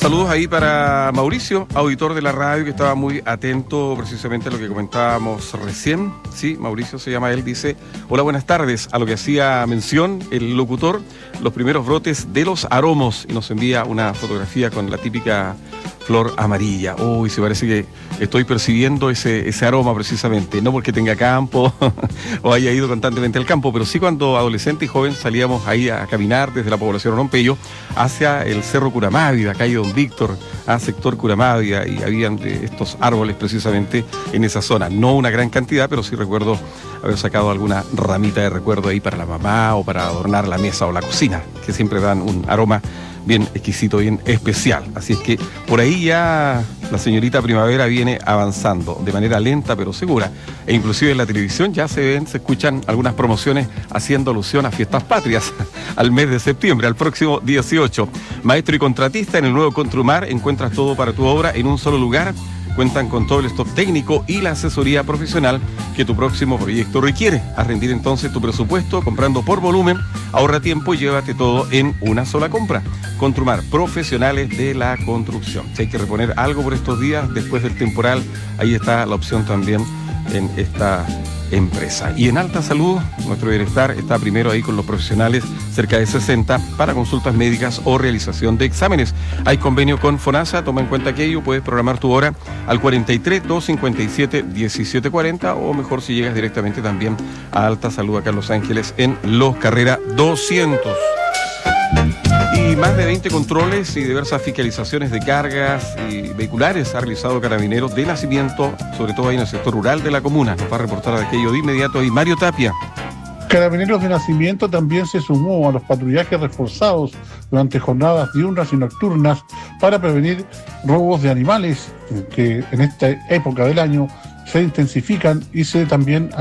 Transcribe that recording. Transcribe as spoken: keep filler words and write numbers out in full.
Saludos ahí para Mauricio, auditor de la radio, que estaba muy atento precisamente a lo que comentábamos recién. Sí, Mauricio se llama él, dice: hola, buenas tardes. A lo que hacía mención el locutor, los primeros brotes de los aromos, y nos envía una fotografía con la típica flor amarilla. Uy, se parece que estoy percibiendo ese, ese aroma precisamente, no porque tenga campo o haya ido constantemente al campo, pero sí cuando adolescente y joven salíamos ahí a caminar desde la población Orompeyo hacia el Cerro Curamávida, calle Don Víctor, a sector Curamávida, y habían de estos árboles precisamente en esa zona. No una gran cantidad, pero sí recuerdo haber sacado alguna ramita de recuerdo ahí para la mamá o para adornar la mesa o la cocina, que siempre dan un aroma bien exquisito, bien especial. Así es que por ahí ya la señorita primavera viene avanzando de manera lenta pero segura, e inclusive en la televisión ya se ven, se escuchan algunas promociones haciendo alusión a fiestas patrias, al mes de septiembre, al próximo dieciocho. Maestro y contratista, en el nuevo Contrumar encuentras todo para tu obra en un solo lugar. Cuentan con todo el stock técnico y la asesoría profesional que tu próximo proyecto requiere. A rendir entonces tu presupuesto comprando por volumen, ahorra tiempo y llévate todo en una sola compra. Contrumar, profesionales de la construcción. Si hay que reponer algo por estos días después del temporal, ahí está la opción también en esta empresa. Y en Alta Salud, nuestro bienestar está primero ahí con los profesionales, cerca de sesenta, para consultas médicas o realización de exámenes. Hay convenio con FONASA, toma en cuenta aquello, puedes programar tu hora al cuarenta y tres, doscientos cincuenta y siete, diecisiete cuarenta, o mejor si llegas directamente también a Alta Salud acá en Los Ángeles, en Los Carrera doscientos. Y más de veinte controles y diversas fiscalizaciones de cargas y vehiculares ha realizado Carabineros de Nacimiento, sobre todo ahí en el sector rural de la comuna. Nos va a reportar de aquello de inmediato ahí Mario Tapia. Carabineros de Nacimiento también se sumó a los patrullajes reforzados durante jornadas diurnas y nocturnas para prevenir robos de animales que en esta época del año se intensifican, y se también